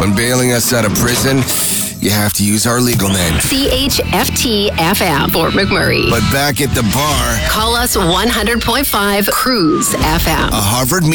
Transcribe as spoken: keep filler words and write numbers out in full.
when bailing us out of prison, you have to use our legal name. C H F T F M, Fort McMurray. But back at the bar, Call us one hundred point five Cruise F M. a Harvard